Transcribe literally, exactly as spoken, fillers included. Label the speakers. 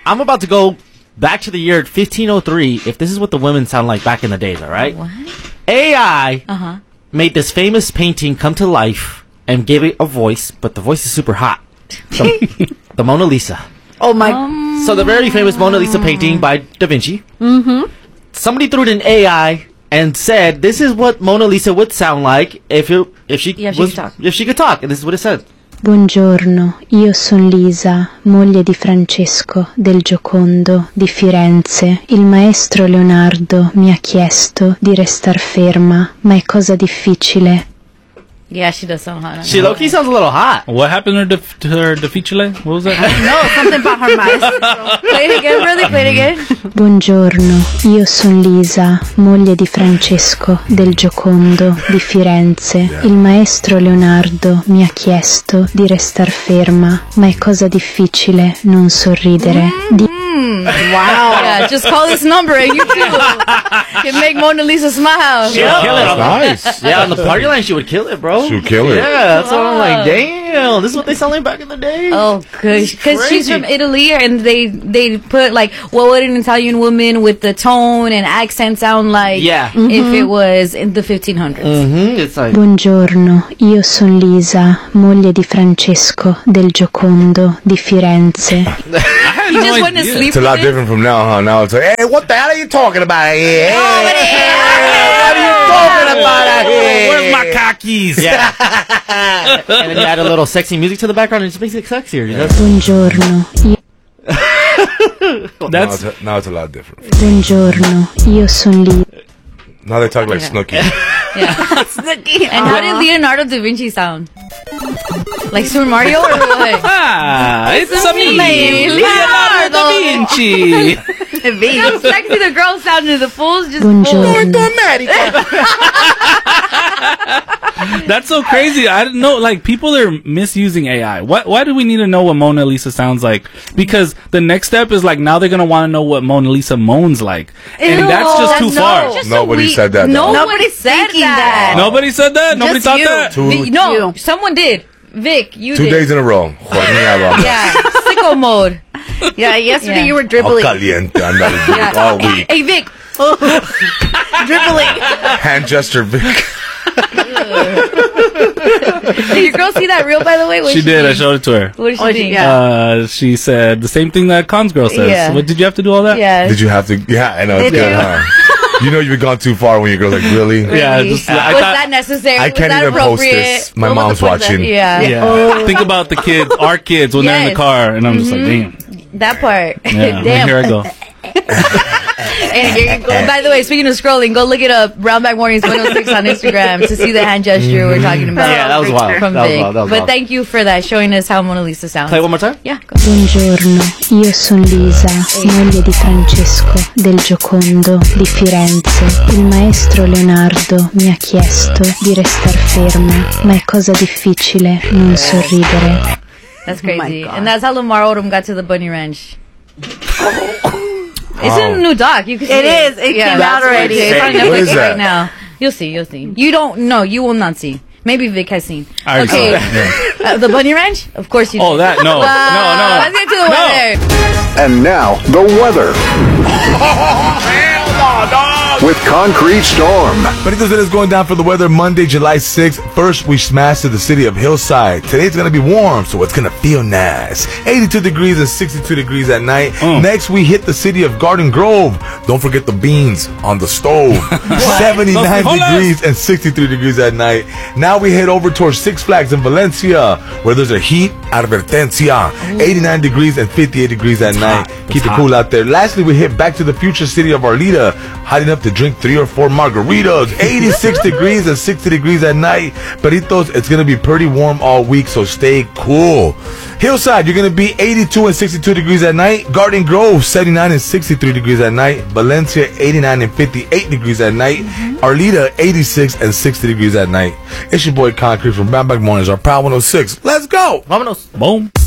Speaker 1: I'm about to go back to the year fifteen oh three. If this is what the women sound like back in the days, all right?
Speaker 2: What?
Speaker 1: A I
Speaker 2: Uh-huh.
Speaker 1: made this famous painting come to life and gave it a voice, but the voice is super hot. The, the Mona Lisa.
Speaker 3: Oh my!
Speaker 2: Um,
Speaker 1: So the very famous Mona Lisa painting by Da Vinci. Mm-hmm. Somebody threw it in A I and said, "This is what Mona Lisa would sound like if it, if she
Speaker 2: Yeah, if she
Speaker 1: was,
Speaker 2: could talk.
Speaker 1: if she could talk." And this is what it said.
Speaker 4: Buongiorno, io son Lisa, moglie di Francesco del Giocondo di Firenze. Il maestro Leonardo mi ha chiesto di restar ferma, ma è cosa difficile.
Speaker 2: Yeah, she does sound hot.
Speaker 1: She low-key sounds a little hot.
Speaker 5: What happened to, def- to her difficile? What was that?
Speaker 3: No, something about her maestro.
Speaker 2: Play it again, really? Play it again.
Speaker 4: Buongiorno, io son Lisa, moglie di Francesco del Giocondo di Firenze. Il maestro Leonardo mi ha chiesto di restar ferma, ma è cosa difficile non sorridere. Di-
Speaker 2: Wow. Yeah, just call this number and you too can make Mona Lisa smile.
Speaker 1: She would kill it. On
Speaker 6: Nice.
Speaker 1: the, yeah, on the party line, she would kill it, bro.
Speaker 6: She would kill it.
Speaker 1: Yeah, that's what I'm like. Damn, this is what they sound like back in the day.
Speaker 2: Oh, cause, cause she's
Speaker 1: crazy.
Speaker 2: from Italy, and they they put like what would an Italian woman with the tone and accent sound like?
Speaker 1: Yeah.
Speaker 2: If it was in the fifteen hundreds.
Speaker 1: Mm-hmm. It's like.
Speaker 4: Buongiorno, io son Lisa, moglie di Francesco del Giocondo di Firenze.
Speaker 5: I had
Speaker 2: You
Speaker 5: no
Speaker 2: just went to
Speaker 5: idea.
Speaker 2: sleep.
Speaker 6: It's a lot
Speaker 2: with it?
Speaker 6: different from now, huh? Now it's like, hey, what the hell are you talking about here? Hey,
Speaker 2: Oh, but it-
Speaker 6: what are you talking about out here?
Speaker 5: Where's my khakis?
Speaker 1: Yeah. And then you add a little sexy music to the background and it just makes it sexier. You know?
Speaker 4: Buongiorno, io,
Speaker 6: Now
Speaker 5: That's
Speaker 6: it's, a, now it's a lot different.
Speaker 4: buongiorno, io son Lisa.
Speaker 6: Now they talk like Snooki.
Speaker 2: And how did Leonardo da Vinci sound? Like Super Mario or what?
Speaker 5: ah, it's a me,
Speaker 2: me,
Speaker 5: Leonardo da Vinci.
Speaker 2: See how sexy the girl sounded. The fools just
Speaker 4: Buongiorno.
Speaker 5: That's so crazy. I didn't know. Like, people are misusing A I. Why? Why do we need to know what Mona Lisa sounds like? Because the next step is like now they're gonna want to know what Mona Lisa moans like, and
Speaker 2: Ew,
Speaker 5: that's just too
Speaker 2: no,
Speaker 5: far.
Speaker 2: just
Speaker 6: Nobody
Speaker 2: a weak-
Speaker 6: said that, though.
Speaker 2: No one
Speaker 3: Nobody's
Speaker 2: said
Speaker 3: thinking
Speaker 2: that.
Speaker 3: that.
Speaker 5: Nobody said that. Nobody
Speaker 3: Just
Speaker 5: thought
Speaker 3: you.
Speaker 5: that.
Speaker 6: Two,
Speaker 2: Vi- no,
Speaker 3: You.
Speaker 2: someone did. Vic, you
Speaker 6: two
Speaker 2: did.
Speaker 6: days in a row. Jorge
Speaker 2: Yeah, sicko mode.
Speaker 3: Yeah, yesterday
Speaker 2: Yeah.
Speaker 3: you were
Speaker 6: How
Speaker 3: dribbling.
Speaker 6: caliente andaba all week.
Speaker 2: Hey, Vic.
Speaker 3: dribbling.
Speaker 6: Hand gesture, Vic.
Speaker 2: Did your girl see that reel, by the way? What
Speaker 5: She did. I
Speaker 2: think?
Speaker 5: showed it to her.
Speaker 2: What did she
Speaker 3: Oh, she-
Speaker 2: think?
Speaker 3: yeah.
Speaker 5: Uh, she said the same thing that Khan's girl says.
Speaker 2: Yeah.
Speaker 5: What did you have to do all that?
Speaker 2: Yeah.
Speaker 6: Did you have to? Yeah, I know. It's
Speaker 3: Did
Speaker 6: good,
Speaker 3: you?
Speaker 6: huh? You know you've gone too far when your girl's like, really?
Speaker 5: Yeah.
Speaker 2: Really?
Speaker 5: Just, I
Speaker 2: Was
Speaker 5: thought,
Speaker 2: that necessary?
Speaker 6: I
Speaker 2: Was
Speaker 6: can't
Speaker 2: that
Speaker 6: even post
Speaker 2: appropriate?
Speaker 6: this. My
Speaker 2: What was
Speaker 6: mom's
Speaker 2: the point of that?
Speaker 6: watching.
Speaker 2: Yeah.
Speaker 5: yeah. Think about the kids, our kids, when they're in the
Speaker 2: Yes.
Speaker 5: car, and I'm just like, damn.
Speaker 2: That part.
Speaker 5: Yeah.
Speaker 2: Damn.
Speaker 5: Here I go.
Speaker 2: And here you go. By the way, speaking of scrolling, go look it up. Brownback Mornings one oh six on Instagram to see the hand gesture we're talking about.
Speaker 1: Yeah, that was wild.
Speaker 2: From
Speaker 1: That was
Speaker 2: Vic.
Speaker 1: wild. That was
Speaker 2: but
Speaker 1: wild.
Speaker 2: thank you for that, showing us how Mona Lisa sounds.
Speaker 1: Play one more time.
Speaker 2: Yeah. Go.
Speaker 4: Buongiorno, io son Lisa, moglie di Francesco del Giocondo di Firenze. Il maestro Leonardo mi ha chiesto di restar ferma, ma è cosa difficile non sorridere.
Speaker 2: That's
Speaker 3: Oh my
Speaker 2: crazy.
Speaker 3: God.
Speaker 2: And that's how Lamar Odom got to the Bunny Ranch. It's in a new doc. You can see
Speaker 3: It
Speaker 2: it.
Speaker 3: is. It
Speaker 2: Yeah,
Speaker 3: came
Speaker 2: that's
Speaker 3: out already.
Speaker 2: It's on
Speaker 6: What
Speaker 2: Netflix
Speaker 6: is that?
Speaker 2: right now. You'll see. You'll see. You don't know. You will not see. Maybe Vic has seen.
Speaker 5: I already
Speaker 2: Okay.
Speaker 5: saw that,
Speaker 2: Uh, the Bunny Ranch? Of course you
Speaker 5: Oh,
Speaker 2: did.
Speaker 5: that? No.
Speaker 2: Uh,
Speaker 5: no, no.
Speaker 2: Let's get to the
Speaker 5: No.
Speaker 2: weather.
Speaker 7: And now, the weather. With Concrete Storm.
Speaker 6: Benito's is going down for the weather Monday, July sixth. First, we smashed to the city of Hillside. Today's going to be warm, so it's going to feel nice. eighty-two degrees and sixty-two degrees at night.
Speaker 5: Mm.
Speaker 6: Next, we hit the city of Garden Grove. Don't forget the beans on the stove. seventy-nine
Speaker 5: Hold on.
Speaker 6: degrees and sixty-three degrees at night. Now we head over towards Six Flags in Valencia, where there's a heat advertencia. eighty-nine degrees and fifty-eight degrees at night.
Speaker 5: It's
Speaker 6: Keep it
Speaker 5: hot.
Speaker 6: cool out there. Lastly, we hit back to the future city of Arleta, hiding up to drink three or four margaritas. eighty-six degrees and sixty degrees at night. Peritos, it's going to be pretty warm all week, so stay cool. Hillside, you're going to be eighty-two and sixty-two degrees at night. Garden Grove, seventy-nine and sixty-three degrees at night. Valencia, eighty-nine and fifty-eight degrees at night. Arleta, eighty-six and sixty degrees at night. It's your boy Concrete from Brownback Mornings, our Proud one oh six. Let's go!
Speaker 1: Vámonos.
Speaker 5: Boom.